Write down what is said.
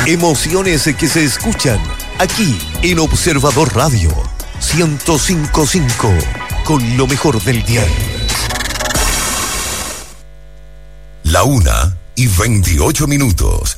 Emociones que se escuchan aquí en Observador Radio 105.5 con lo mejor del día. 1:28 PM.